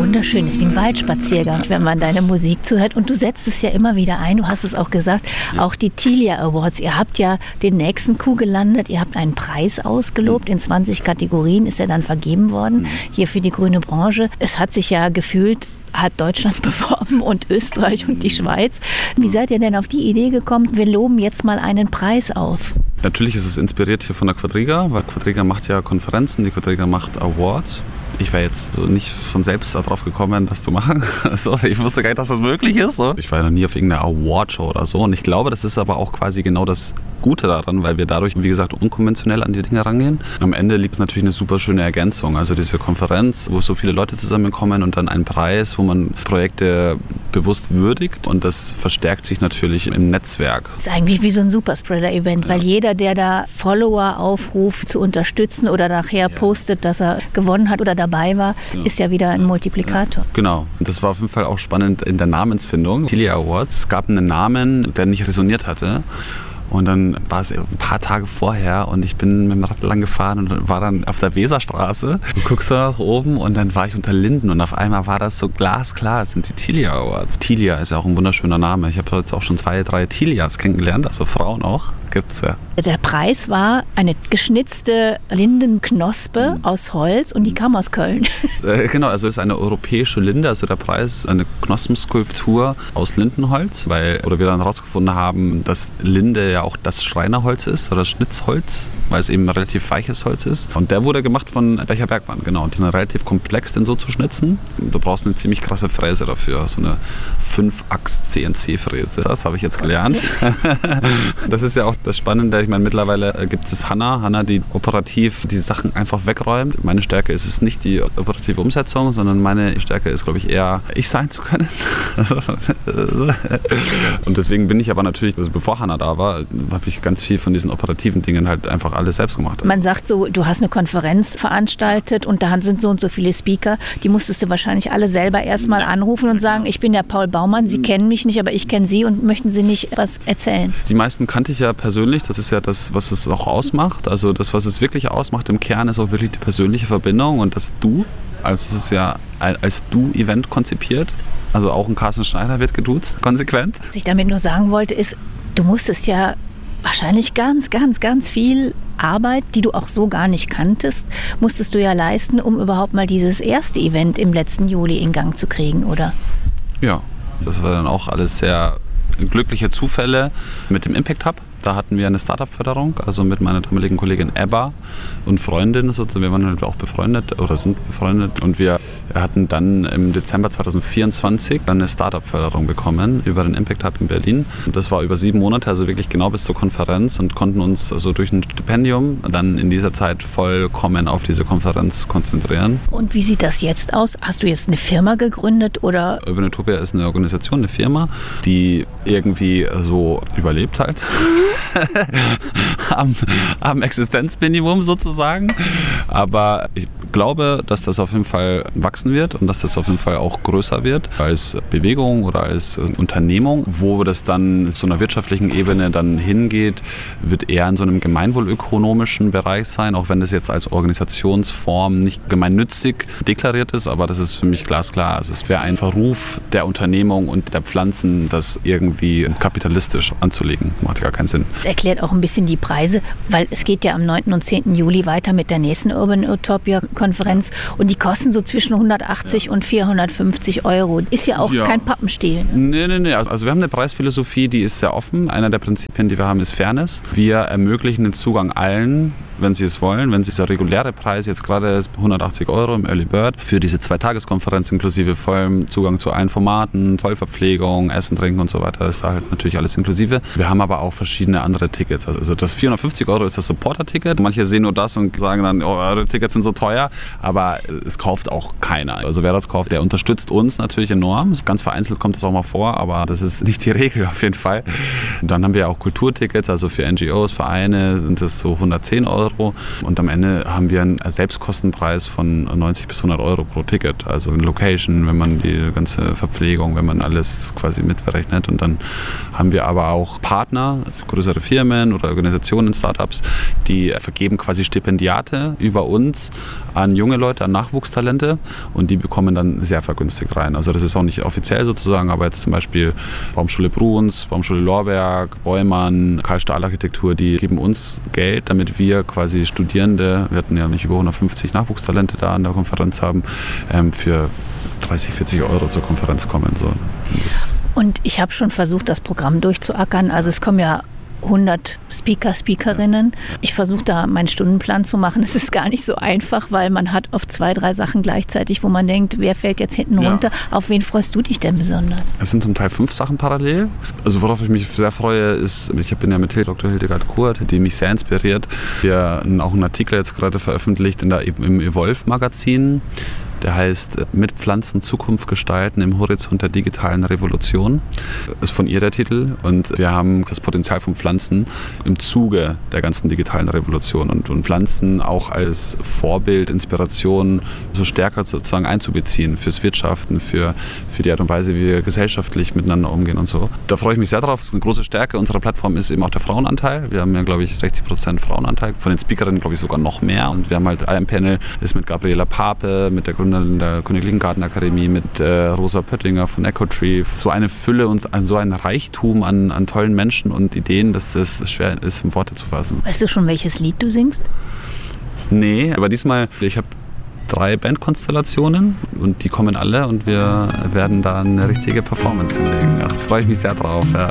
wunderschön, ist wie ein Waldspaziergang, wenn man deine Musik zuhört. Und du setzt es ja immer wieder ein, du hast es auch gesagt, auch die Tilia Awards. Ihr habt ja den nächsten Coup gelandet, ihr habt einen Preis ausgelobt, in 20 Kategorien ist er dann vergeben worden, hier für die grüne Branche. Es hat sich ja gefühlt halb Deutschland beworben und Österreich und die Schweiz. Wie seid ihr denn auf die Idee gekommen, wir loben jetzt mal einen Preis auf? Natürlich ist es inspiriert hier von der Quadriga, weil Quadriga macht ja Konferenzen, die Quadriga macht Awards. Ich wäre jetzt so nicht von selbst darauf gekommen, das zu machen. Also, ich wusste gar nicht, dass das möglich ist. So. Ich war ja noch nie auf irgendeiner Awardshow oder so. Und ich glaube, das ist aber auch quasi genau das Gute daran, weil wir dadurch, wie gesagt, unkonventionell an die Dinge rangehen. Am Ende liegt es natürlich eine super schöne Ergänzung. Also diese Konferenz, wo so viele Leute zusammenkommen und dann ein Preis, wo man Projekte bewusst würdigt. Und das verstärkt sich natürlich im Netzwerk. Das ist eigentlich wie so ein Superspreader-Event, weil jeder, der da Follower aufruft, zu unterstützen oder nachher postet, dass er gewonnen hat oder dabei war, ist ja wieder ein Multiplikator. Genau. Und das war auf jeden Fall auch spannend in der Namensfindung. Tilia Awards, es gab einen Namen, der nicht resoniert hatte. Und dann war es ein paar Tage vorher und ich bin mit dem Rad lang gefahren und war dann auf der Weserstraße. Du guckst da nach oben und dann war ich unter Linden und auf einmal war das so glasklar, das sind die Tilia Awards. Tilia ist ja auch ein wunderschöner Name. Ich habe jetzt auch schon 2, 3 Tilias kennengelernt, also Frauen auch. Gibt's ja. Der Preis war eine geschnitzte Lindenknospe aus Holz und die kam aus Köln. Genau, also es ist eine europäische Linde, also der Preis eine Knospenskulptur aus Lindenholz, weil wir dann herausgefunden haben, dass Linde ja auch das Schreinerholz ist oder Schnitzholz, weil es eben relativ weiches Holz ist. Und der wurde gemacht von Becher Bergmann, genau. Und die sind relativ komplex, den so zu schnitzen. Du brauchst eine ziemlich krasse Fräse dafür, so eine 5-Achs-CNC-Fräse. Das habe ich jetzt gelernt. Das ist ja auch das Spannende. Ich meine, mittlerweile gibt es Hanna, die operativ die Sachen einfach wegräumt. Meine Stärke ist es nicht die operative Umsetzung, sondern meine Stärke ist, glaube ich, eher ich sein zu können. Und deswegen bin ich aber natürlich, also bevor Hanna da war, habe ich ganz viel von diesen operativen Dingen halt einfach alles selbst gemacht. Man sagt so, du hast eine Konferenz veranstaltet und da sind so und so viele Speaker. Die musstest du wahrscheinlich alle selber erstmal anrufen und sagen, ich bin der Paul Baumann, Sie kennen mich nicht, aber ich kenne Sie und möchten Sie nicht was erzählen? Die meisten kannte ich ja persönlich. Das ist ja das, was es auch ausmacht. Also das, was es wirklich ausmacht im Kern, ist auch wirklich die persönliche Verbindung und das Du. Also es ist ja als Du-Event konzipiert. Also auch ein Carsten Schneider wird geduzt, konsequent. Was ich damit nur sagen wollte, ist, du musstest ja wahrscheinlich ganz, ganz, ganz viel Arbeit, die du auch so gar nicht kanntest, musstest du ja leisten, um überhaupt mal dieses erste Event im letzten Juli in Gang zu kriegen, oder? Ja, das war dann auch alles sehr glückliche Zufälle mit dem Impact Hub. Da hatten wir eine Startup-Förderung, also mit meiner damaligen Kollegin Ebba und Freundin. Wir waren halt auch befreundet oder sind befreundet. Und wir hatten dann im Dezember 2024 dann eine Startup-Förderung bekommen über den Impact Hub in Berlin. Das war über 7 Monate, also wirklich genau bis zur Konferenz und konnten uns also durch ein Stipendium dann in dieser Zeit vollkommen auf diese Konferenz konzentrieren. Und wie sieht das jetzt aus? Hast du jetzt eine Firma gegründet oder? Urban Utopia ist eine Organisation, eine Firma, die irgendwie so überlebt halt. am Existenzminimum sozusagen. Aber ich glaube, dass das auf jeden Fall wachsen wird und dass das auf jeden Fall auch größer wird als Bewegung oder als Unternehmung. Wo das dann zu einer wirtschaftlichen Ebene dann hingeht, wird eher in so einem gemeinwohlökonomischen Bereich sein, auch wenn das jetzt als Organisationsform nicht gemeinnützig deklariert ist, aber das ist für mich glasklar. Also es wäre ein Verruf der Unternehmung und der Pflanzen, das irgendwie kapitalistisch anzulegen. Macht ja gar keinen Sinn. Das erklärt auch ein bisschen die Preise, weil es geht ja am 9. und 10. Juli weiter mit der nächsten Urban Utopia Konferenz und die kosten so zwischen 180 und 450 Euro. Ist ja auch kein Pappenstiel. Ne? Nee. Also wir haben eine Preisphilosophie, die ist sehr offen. Einer der Prinzipien, die wir haben, ist Fairness. Wir ermöglichen den Zugang allen, wenn sie es wollen. Wenn dieser reguläre Preis jetzt gerade ist 180 Euro im Early Bird für diese 2-Tages-Konferenz inklusive vollem Zugang zu allen Formaten, Zollverpflegung, Essen, Trinken und so weiter, ist da halt natürlich alles inklusive. Wir haben aber auch verschiedene andere Tickets. Also das 450 Euro ist das Supporter-Ticket. Manche sehen nur das und sagen dann, oh, eure Tickets sind so teuer, aber es kauft auch keiner. Also wer das kauft, der unterstützt uns natürlich enorm. Ganz vereinzelt kommt das auch mal vor, aber das ist nicht die Regel auf jeden Fall. Und dann haben wir auch Kulturtickets, also für NGOs, Vereine sind das so 110 Euro. Euro. Und am Ende haben wir einen Selbstkostenpreis von 90 bis 100 Euro pro Ticket. Also in Location, wenn man die ganze Verpflegung, wenn man alles quasi mitberechnet. Und dann haben wir aber auch Partner, größere Firmen oder Organisationen, Startups, die vergeben quasi Stipendiate über uns an junge Leute, an Nachwuchstalente, und die bekommen dann sehr vergünstigt rein. Also das ist auch nicht offiziell sozusagen, aber jetzt zum Beispiel Baumschule Bruns, Baumschule Lorberg, Beumann, Karl Stahl Architektur, die geben uns Geld, damit wir quasi Studierende, wir hatten ja nicht über 150 Nachwuchstalente da an der Konferenz haben, für 30, 40 Euro zur Konferenz kommen. So. Und ich habe schon versucht, das Programm durchzuackern. Also es kommen ja 100 Speaker, Speakerinnen. Ich versuche da meinen Stundenplan zu machen. Es ist gar nicht so einfach, weil man hat oft 2, 3 Sachen gleichzeitig, wo man denkt, wer fällt jetzt hinten runter? Auf wen freust du dich denn besonders? Es sind zum Teil 5 Sachen parallel. Also worauf ich mich sehr freue, ist, ich bin ja mit Dr. Hildegard Kurt, die mich sehr inspiriert. Wir haben auch einen Artikel jetzt gerade veröffentlicht im Evolve-Magazin. Der heißt Mit Pflanzen Zukunft gestalten im Horizont der digitalen Revolution. Das ist von ihr der Titel. Und wir haben das Potenzial von Pflanzen im Zuge der ganzen digitalen Revolution und Pflanzen auch als Vorbild, Inspiration so stärker sozusagen einzubeziehen fürs Wirtschaften, für die Art und Weise, wie wir gesellschaftlich miteinander umgehen und so. Da freue ich mich sehr drauf. Das ist eine große Stärke unserer Plattform, ist eben auch der Frauenanteil. Wir haben ja, glaube ich, 60% Frauenanteil. Von den Speakerinnen, glaube ich, sogar noch mehr. Und wir haben halt ein Panel, ist mit Gabriela Pape, mit der Gründerin der Königlichen Gartenakademie, mit Rosa Pöttinger von Ecotree. So eine Fülle und so ein Reichtum an tollen Menschen und Ideen, dass es schwer ist, in Worte zu fassen. Weißt du schon, welches Lied du singst? Nee, aber diesmal, ich habe 3 Bandkonstellationen und die kommen alle und wir werden da eine richtige Performance hinlegen. Also freue ich mich sehr drauf. Ja.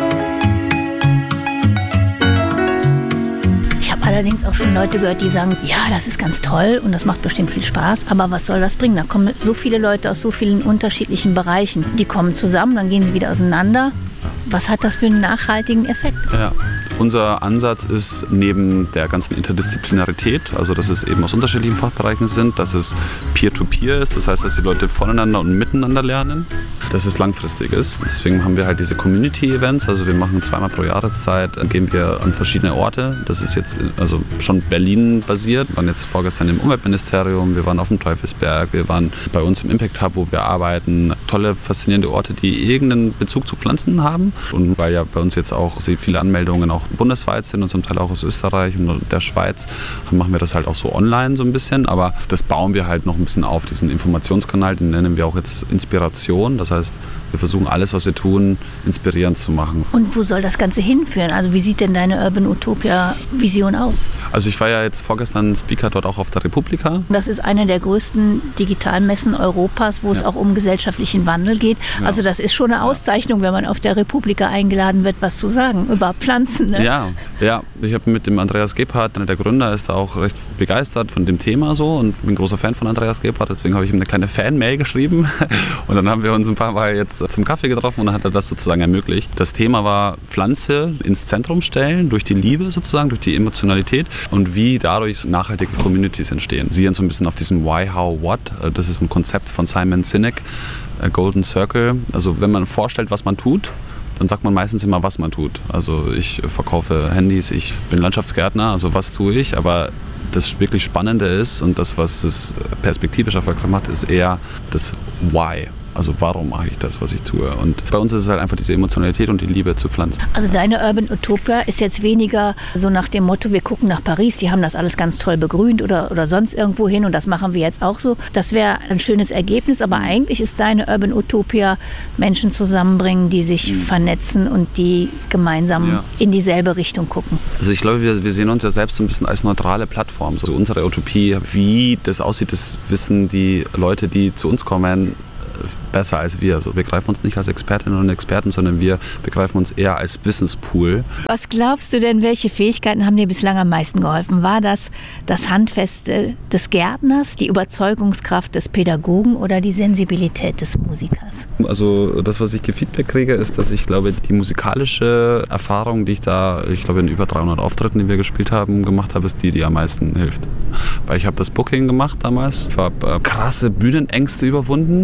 Allerdings auch schon Leute gehört, die sagen, ja, das ist ganz toll und das macht bestimmt viel Spaß, aber was soll das bringen? Da kommen so viele Leute aus so vielen unterschiedlichen Bereichen. Die kommen zusammen, dann gehen sie wieder auseinander. Was hat das für einen nachhaltigen Effekt? Ja. Unser Ansatz ist neben der ganzen Interdisziplinarität, also dass es eben aus unterschiedlichen Fachbereichen sind, dass es Peer-to-Peer ist, das heißt, dass die Leute voneinander und miteinander lernen, dass es langfristig ist. Deswegen haben wir halt diese Community-Events, also wir machen 2-mal pro Jahreszeit, gehen wir an verschiedene Orte. Das ist jetzt also schon Berlin basiert. Wir waren jetzt vorgestern im Umweltministerium, wir waren auf dem Teufelsberg, wir waren bei uns im Impact Hub, wo wir arbeiten. Tolle, faszinierende Orte, die irgendeinen Bezug zu Pflanzen haben. Und weil ja bei uns jetzt auch sehr viele Anmeldungen auch bundesweit sind und zum Teil auch aus Österreich und der Schweiz, machen wir das halt auch so online so ein bisschen. Aber das bauen wir halt noch ein bisschen auf, diesen Informationskanal, den nennen wir auch jetzt Inspiration. Das heißt, wir versuchen alles, was wir tun, inspirierend zu machen. Und wo soll das Ganze hinführen? Also wie sieht denn deine Urban Utopia-Vision aus? Also ich war ja jetzt vorgestern Speaker dort auch auf der Republika. Das ist eine der größten Digitalmessen Europas, wo es auch um gesellschaftlichen Wandel geht. Ja. Also das ist schon eine Auszeichnung, wenn man auf der Republika eingeladen wird, was zu sagen über Pflanzen. Ne? Ja. Ich habe mit dem Andreas Gebhardt, einer der Gründer, ist da auch recht begeistert von dem Thema so und bin großer Fan von Andreas Gebhardt, deswegen habe ich ihm eine kleine Fan-Mail geschrieben und dann haben wir uns ein paar Mal jetzt zum Kaffee getroffen und dann hat er das sozusagen ermöglicht. Das Thema war Pflanze ins Zentrum stellen, durch die Liebe sozusagen, durch die Emotionalität und wie dadurch nachhaltige Communities entstehen. Sie sind so ein bisschen auf diesem Why, How, What, das ist ein Konzept von Simon Sinek, Golden Circle. Also wenn man vorstellt, was man tut, dann sagt man meistens immer, was man tut. Also ich verkaufe Handys, ich bin Landschaftsgärtner, also was tue ich, aber das wirklich Spannende ist und das, was es perspektivisch erfolgreich macht, ist eher das Why. Also warum mache ich das, was ich tue? Und bei uns ist es halt einfach diese Emotionalität und die Liebe zu Pflanzen. Also deine Urban Utopia ist jetzt weniger so nach dem Motto, wir gucken nach Paris, die haben das alles ganz toll begrünt oder sonst irgendwo hin und das machen wir jetzt auch so. Das wäre ein schönes Ergebnis, aber eigentlich ist deine Urban Utopia Menschen zusammenbringen, die sich vernetzen und die gemeinsam in dieselbe Richtung gucken. Also ich glaube, wir sehen uns ja selbst so ein bisschen als neutrale Plattform. Also unsere Utopie, wie das aussieht, das wissen die Leute, die zu uns kommen, besser als wir. Also wir begreifen uns nicht als Expertinnen und Experten, sondern wir begreifen uns eher als Wissenspool. Was glaubst du denn, welche Fähigkeiten haben dir bislang am meisten geholfen? War das Handfeste des Gärtners, die Überzeugungskraft des Pädagogen oder die Sensibilität des Musikers? Also das, was ich gefeedback kriege, ist, dass ich glaube, die musikalische Erfahrung, die ich glaube in über 300 Auftritten, die wir gespielt haben, gemacht habe, ist die am meisten hilft. Weil ich habe das Booking gemacht damals, ich habe krasse Bühnenängste überwunden. Ich weiß,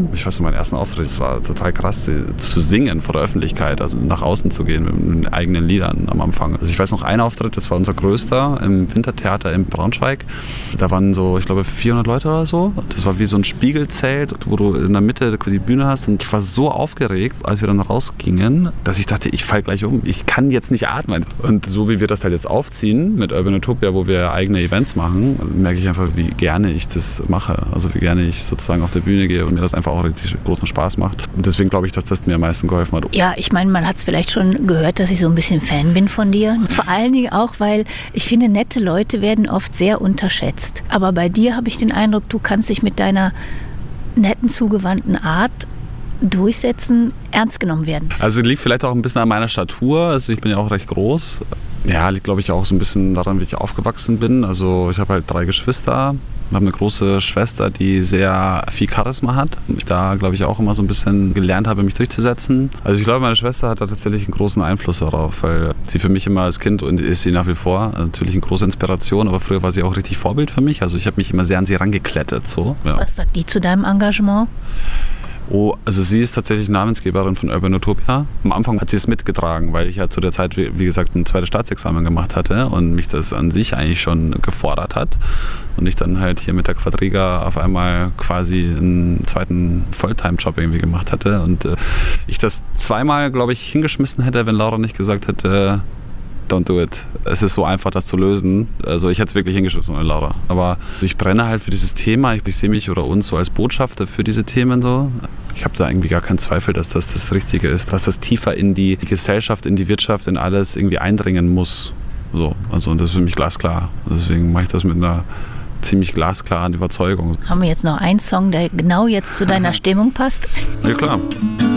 meinen ersten Auftritt, es war total krass, zu singen vor der Öffentlichkeit, also nach außen zu gehen mit eigenen Liedern am Anfang. Also ich weiß noch, ein Auftritt, das war unser größter im Wintertheater in Braunschweig. Da waren so, ich glaube, 400 Leute oder so. Das war wie so ein Spiegelzelt, wo du in der Mitte die Bühne hast. Und ich war so aufgeregt, als wir dann rausgingen, dass ich dachte, ich falle gleich um. Ich kann jetzt nicht atmen. Und so wie wir das halt jetzt aufziehen mit Urban Utopia, wo wir eigene Events machen, merke ich einfach, wie gerne ich das mache. Also wie gerne ich sozusagen auf der Bühne gehe und mir das einfach auch richtig großen Spaß macht. Und deswegen glaube ich, dass das mir am meisten geholfen hat. Ja, ich meine, man hat es vielleicht schon gehört, dass ich so ein bisschen Fan bin von dir. Vor allen Dingen auch, weil ich finde, nette Leute werden oft sehr unterschätzt. Aber bei dir habe ich den Eindruck, du kannst dich mit deiner netten, zugewandten Art durchsetzen, ernst genommen werden. Also liegt vielleicht auch ein bisschen an meiner Statur. Also ich bin ja auch recht groß. Ja, liegt glaube ich auch so ein bisschen daran, wie ich aufgewachsen bin. Also ich habe halt 3 Geschwister. Ich habe eine große Schwester, die sehr viel Charisma hat. Ich da, glaube ich, auch immer so ein bisschen gelernt habe, mich durchzusetzen. Also ich glaube, meine Schwester hat da tatsächlich einen großen Einfluss darauf, weil sie für mich immer als Kind, und ist sie nach wie vor, natürlich eine große Inspiration, aber früher war sie auch richtig Vorbild für mich. Also ich habe mich immer sehr an sie rangeklettet. So. Ja. Was sagt die zu deinem Engagement? Oh, also sie ist tatsächlich Namensgeberin von Urban Utopia. Am Anfang hat sie es mitgetragen, weil ich ja zu der Zeit, wie gesagt, ein zweites Staatsexamen gemacht hatte und mich das an sich eigentlich schon gefordert hat. Und ich dann halt hier mit der Quadriga auf einmal quasi einen zweiten Fulltime-Job irgendwie gemacht hatte. Und ich das zweimal, glaube ich, hingeschmissen hätte, wenn Laura nicht gesagt hätte, don't do it. Es ist so einfach, das zu lösen. Also ich hätte es wirklich hingeschmissen ohne Laura. Aber ich brenne halt für dieses Thema. Ich sehe mich oder uns so als Botschafter für diese Themen so. Ich habe da irgendwie gar keinen Zweifel, dass das Richtige ist, dass das tiefer in die Gesellschaft, in die Wirtschaft, in alles irgendwie eindringen muss. So, also und das ist für mich glasklar. Deswegen mache ich das mit einer ziemlich glasklaren Überzeugung. Haben wir jetzt noch einen Song, der genau jetzt zu deiner Stimmung passt? Ja, klar.